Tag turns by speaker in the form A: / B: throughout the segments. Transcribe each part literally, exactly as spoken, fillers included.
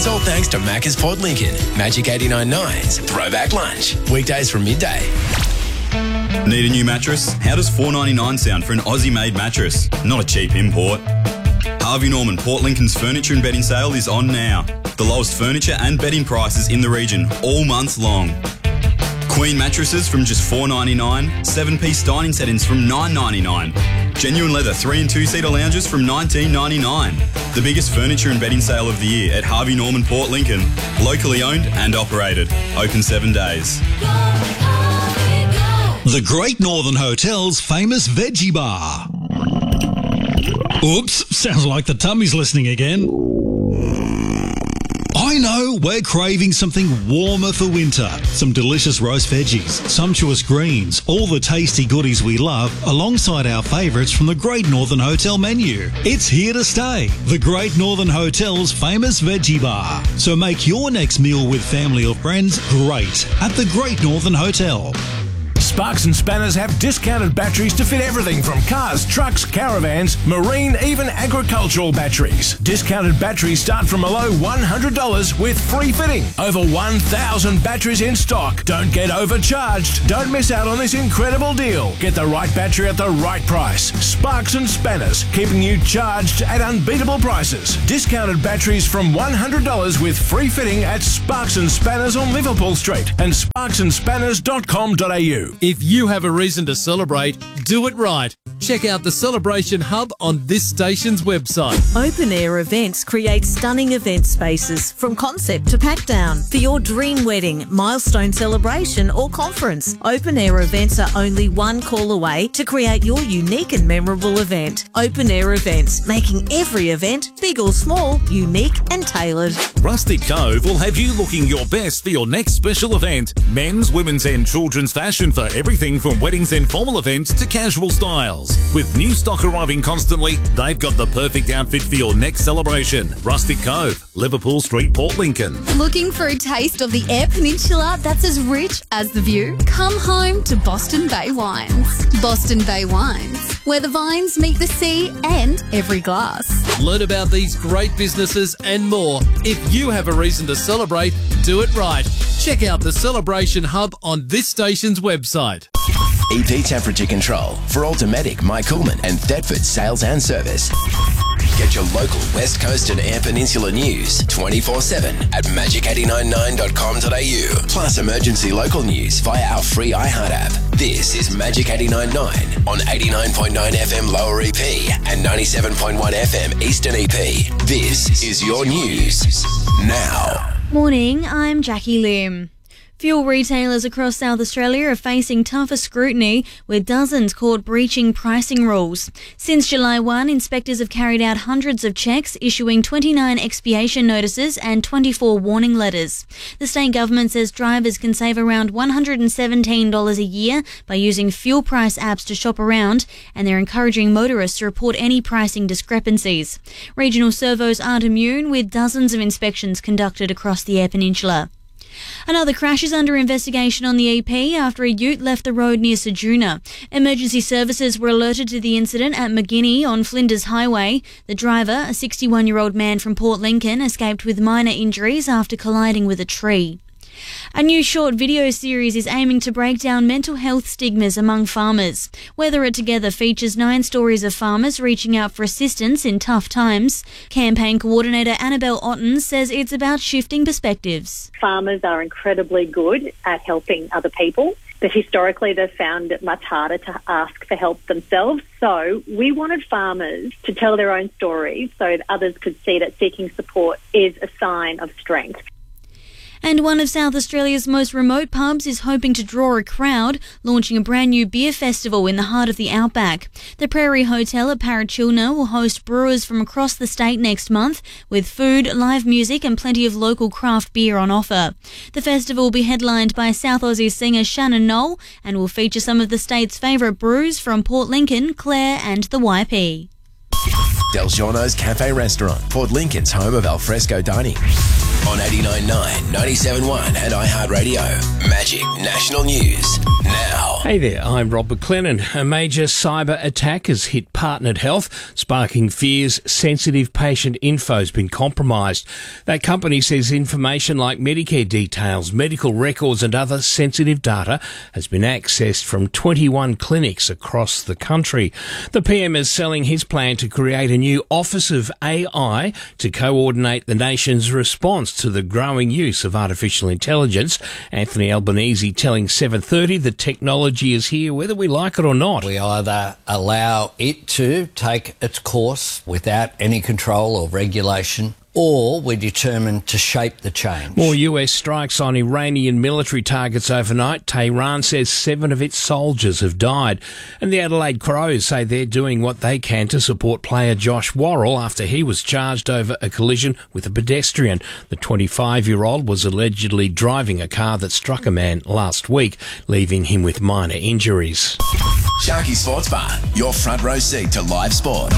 A: It's all thanks to Macca's Port Lincoln. Magic eighty-nine point nine's Throwback Lunch. Weekdays from midday.
B: Need a new mattress? How does four dollars ninety-nine sound for an Aussie-made mattress? Not a cheap import. Harvey Norman Port Lincoln's furniture and bedding sale is on now. The lowest furniture and bedding prices in the region all month long. Queen mattresses from just four dollars ninety-nine, seven-piece dining settings from nine dollars ninety-nine, genuine leather three and two-seater lounges from nineteen dollars ninety-nine. The biggest furniture and bedding sale of the year at Harvey Norman Port Lincoln. Locally owned and operated. Open seven days.
C: The Great Northern Hotel's famous veggie bar. Oops, sounds like the tummy's listening again. I know, we're craving something warmer for winter. Some delicious roast veggies, sumptuous greens, all the tasty goodies we love, alongside our favourites from the Great Northern Hotel menu. It's here to stay. The Great Northern Hotel's famous veggie bar. So make your next meal with family or friends great at the Great Northern Hotel.
D: Sparks and Spanners have discounted batteries to fit everything from cars, trucks, caravans, marine, even agricultural batteries. Discounted batteries start from a low one hundred dollars with free fitting. Over one thousand batteries in stock. Don't get overcharged. Don't miss out on this incredible deal. Get the right battery at the right price. Sparks and Spanners, keeping you charged at unbeatable prices. Discounted batteries from one hundred dollars with free fitting at Sparks and Spanners on Liverpool Street and sparks and spanners dot com dot a u.
E: If you have a reason to celebrate, do it right. Check out the Celebration Hub on this station's website.
F: Open Air Events create stunning event spaces from concept to pack down. For your dream wedding, milestone celebration or conference, Open Air Events are only one call away to create your unique and memorable event. Open Air Events, making every event, big or small, unique and tailored.
G: Rustic Cove will have you looking your best for your next special event. Men's, women's and children's fashion for everything from weddings and formal events to casual styles. With new stock arriving constantly, they've got the perfect outfit for your next celebration. Rustic Cove, Liverpool Street, Port Lincoln.
H: Looking for a taste of the Eyre Peninsula that's as rich as the view? Come home to Boston Bay Wines. Boston Bay Wines, where the vines meet the sea and every glass.
E: Learn about these great businesses and more. If you have a reason to celebrate, do it right. Check out the Celebration Hub on this station's website.
A: E P Temperature Control for Automatic, Mike Coolman and Thetford Sales and Service. Get your local West Coast and Eyre Peninsula news twenty-four seven at magic eight nine nine dot com dot a u. Plus emergency local news via our free iHeart app. This is Magic eighty-nine point nine on eighty-nine point nine F M Lower E P and ninety-seven point one F M Eastern E P. This is your news now.
I: Morning, I'm Jackie Lim. Fuel retailers across South Australia are facing tougher scrutiny, with dozens caught breaching pricing rules. Since July first, inspectors have carried out hundreds of checks, issuing twenty-nine expiation notices and twenty-four warning letters. The state government says drivers can save around one hundred seventeen dollars a year by using fuel price apps to shop around, and they're encouraging motorists to report any pricing discrepancies. Regional servos aren't immune, with dozens of inspections conducted across the Eyre Peninsula. Another crash is under investigation on the E P after a ute left the road near Ceduna. Emergency services were alerted to the incident at McGinney on Flinders Highway. The driver, a sixty-one-year-old man from Port Lincoln, escaped with minor injuries after colliding with a tree. A new short video series is aiming to break down mental health stigmas among farmers. Weather It Together features nine stories of farmers reaching out for assistance in tough times. Campaign coordinator Annabelle Otten says it's about shifting perspectives.
J: Farmers are incredibly good at helping other people, but historically they've found it much harder to ask for help themselves. So we wanted farmers to tell their own stories so that others could see that seeking support is a sign of strength.
I: And one of South Australia's most remote pubs is hoping to draw a crowd, launching a brand new beer festival in the heart of the outback. The Prairie Hotel at Parachilna will host brewers from across the state next month, with food, live music and plenty of local craft beer on offer. The festival will be headlined by South Aussie singer Shannon Knoll and will feature some of the state's favourite brews from Port Lincoln, Clare and the Y P.
A: Del Giorno's Cafe Restaurant, Port Lincoln's home of alfresco dining. On eighty-nine point nine, ninety-seven point one and iHeartRadio. Magic National News now.
K: Hey there, I'm Rob McLennan. A major cyber attack has hit Partnered Health, sparking fears sensitive patient info has been compromised. That company says information like Medicare details, medical records and other sensitive data has been accessed from twenty-one clinics across the country. The P M is selling his plan to create a new Office of A I to coordinate the nation's response to the growing use of artificial intelligence. Anthony Albanese telling seven thirty the technology is here whether we like it or not.
L: We either allow it to take its course without any control or regulation, or we're determined to shape the change.
K: More U S strikes on Iranian military targets overnight. Tehran says seven of its soldiers have died. And the Adelaide Crows say they're doing what they can to support player Josh Worrell after he was charged over a collision with a pedestrian. The twenty-five-year-old was allegedly driving a car that struck a man last week, leaving him with minor injuries.
A: Sharky Sports Bar, your front row seat to live sport.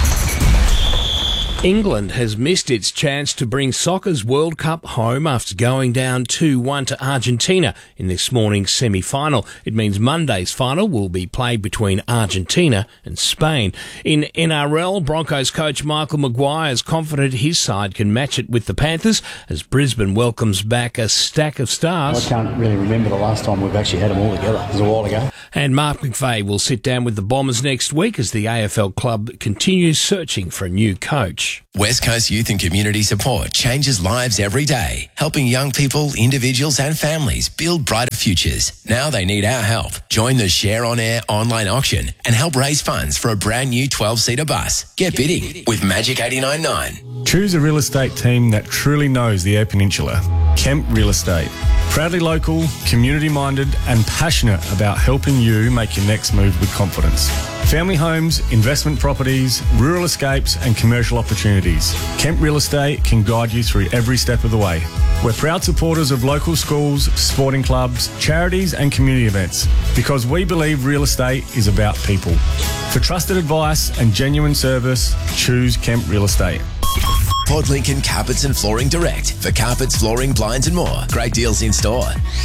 K: England has missed its chance to bring soccer's World Cup home after going down two one to Argentina in this morning's semi-final. It means Monday's final will be played between Argentina and Spain. In N R L, Broncos coach Michael Maguire is confident his side can match it with the Panthers as Brisbane welcomes back a stack of stars.
M: I can't really remember the last time we've actually had them all together. It was a while ago.
K: And Mark McVeigh will sit down with the Bombers next week as the A F L club continues searching for a new coach.
A: West Coast Youth and Community Support changes lives every day, helping young people, individuals and families build brighter futures. Now they need our help. Join the Share On Air online auction and help raise funds for a brand new twelve-seater bus. Get bidding with Magic eighty-nine point nine.
N: Choose a real estate team that truly knows the Eyre Peninsula. Kemp Real Estate. Proudly local, community-minded and passionate about helping you make your next move with confidence. Family homes, investment properties, rural escapes and commercial opportunities. Kemp Real Estate can guide you through every step of the way. We're proud supporters of local schools, sporting clubs, charities and community events because we believe real estate is about people. For trusted advice and genuine service, choose Kemp Real Estate.
A: Port Lincoln Carpets and Flooring Direct. For carpets, flooring, blinds and more. Great deals in store.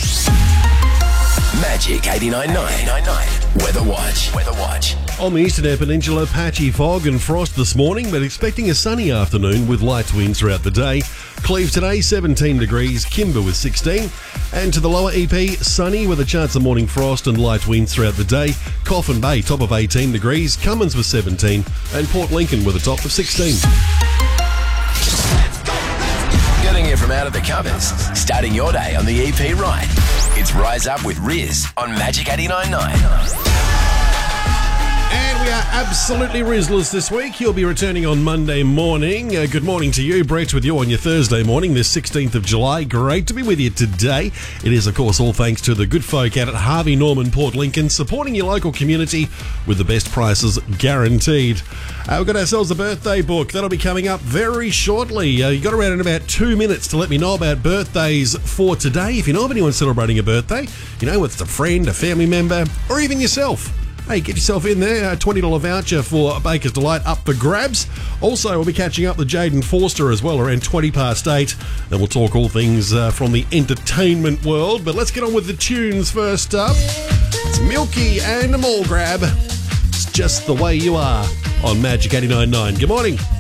A: Magic eighty-nine point nine. Weather Watch. Weather Watch.
O: On the eastern Eyre Peninsula, patchy fog and frost this morning, but expecting a sunny afternoon with light winds throughout the day. Cleve today, seventeen degrees, Kimber with sixteen. And to the lower E P, sunny with a chance of morning frost and light winds throughout the day. Coffin Bay, top of eighteen degrees, Cummins with seventeen, and Port Lincoln with a top of sixteen.
A: Getting you from out of the covers. Starting your day on the E P right. It's Rise Up with Riz on Magic eighty-nine point nine.
O: And we are absolutely Rizless this week. You'll be returning on Monday morning. Uh, good morning to you. Brett with you on your Thursday morning, this sixteenth of July. Great to be with you today. It is, of course, all thanks to the good folk out at Harvey Norman Port Lincoln, supporting your local community with the best prices guaranteed. Uh, we've got ourselves a birthday book. That'll be coming up very shortly. Uh, you got around in about two minutes to let me know about birthdays for today. If you know of anyone celebrating a birthday, you know, whether it's a friend, a family member, or even yourself. Hey, get yourself in there. A twenty dollars voucher for Baker's Delight up for grabs. Also, we'll be catching up with Jaden Forster as well around twenty past eight. And we'll talk all things uh, from the entertainment world. But let's get on with the tunes first up. It's Milky and a Mall Grab. It's Just the Way You Are on Magic eighty-nine point nine. Good morning.